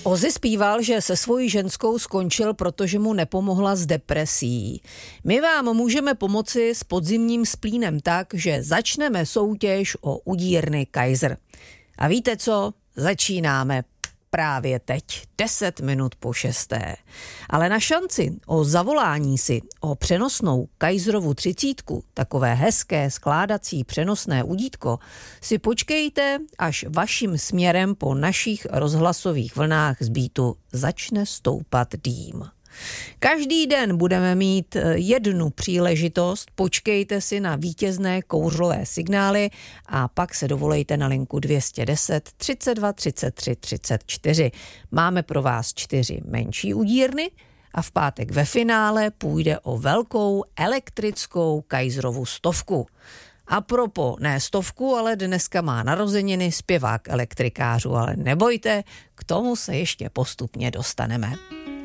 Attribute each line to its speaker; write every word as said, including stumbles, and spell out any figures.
Speaker 1: Ozzy zpíval, že se svojí ženskou skončil, protože mu nepomohla s depresí. My vám můžeme pomoci s podzimním splínem tak, že začneme soutěž o udírny Kaiser. A víte co? Začínáme právě teď, deset minut po šesté. Ale na šanci o zavolání si o přenosnou Kaiserovu třicítku, takové hezké skládací přenosné udítko, si počkejte, až vaším směrem po našich rozhlasových vlnách z Beatu začne stoupat dým. Každý den budeme mít jednu příležitost, počkejte si na vítězné kouřové signály a pak se dovolejte na linku dvě stě deset třicet dva třicet tři třicet čtyři. Máme pro vás čtyři menší udírny a v pátek ve finále půjde o velkou elektrickou Kaiserovu stovku. A propo, ne stovku, ale dneska má narozeniny zpěvák elektrikářů, ale nebojte, k tomu se ještě postupně dostaneme.